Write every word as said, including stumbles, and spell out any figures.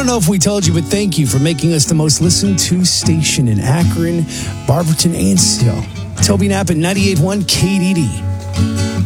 know if we told you, but thank you for making us the most listened to station in Akron, Barberton, and Still. Toby Knapp at ninety-eight point one K D D.